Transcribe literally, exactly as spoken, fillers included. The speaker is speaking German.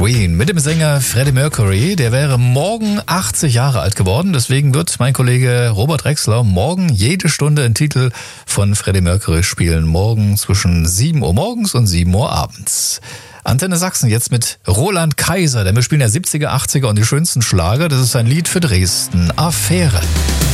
Queen mit dem Sänger Freddie Mercury. Der wäre morgen achtzig Jahre alt geworden. Deswegen wird mein Kollege Robert Drexler morgen jede Stunde einen Titel von Freddie Mercury spielen. Morgen zwischen sieben Uhr morgens und sieben Uhr abends. Antenne Sachsen jetzt mit Roland Kaiser. Denn wir spielen ja siebziger, achtziger und die schönsten Schlager. Das ist ein Lied für Dresden. Affäre.